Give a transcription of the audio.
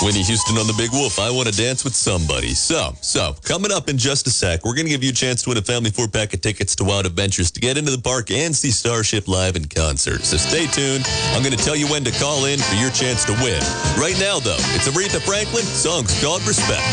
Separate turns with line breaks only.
Whitney Houston on the Big Wolf. I want to dance with somebody. So, coming up in just a sec, we're going to give you a chance to win a family 4-pack of tickets to Wild Adventures to get into the park and see Starship live in concert. So stay tuned. I'm going to tell you when to call in for your chance to win. Right now, though, it's Aretha Franklin. Song's called Respect.